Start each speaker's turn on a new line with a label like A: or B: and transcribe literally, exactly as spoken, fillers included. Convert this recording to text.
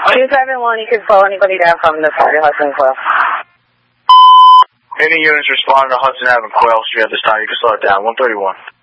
A: two seven one, you can slow anybody down from the side of Hudson and Quail.
B: Any units responding to Hudson Avenue Quail Street at this time, you can slow it down. one thirty-one.